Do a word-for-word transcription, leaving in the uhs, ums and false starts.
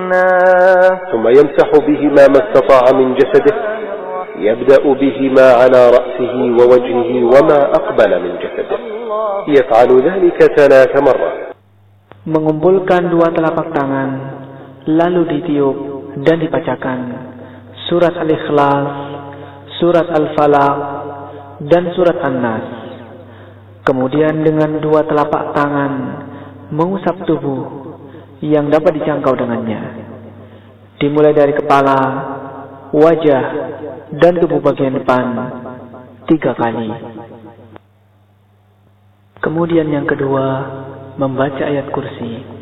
ثم يمسح بهما ما استطاع من جسده يبدأ بهما على رأسه ووجهه وما أقبل من جسده يفعل ذلك ثلاث مرات. Mengumpulkan dua telapak tangan, lalu ditiup dan dibacakan surat Al-Ikhlas, surat Al-Falaq, dan surat An-Nas. Kemudian dengan dua telapak tangan mengusap tubuh yang dapat dijangkau dengannya, dimulai dari kepala, wajah, dan tubuh bagian depan tiga kali. Kemudian yang kedua, membaca ayat kursi.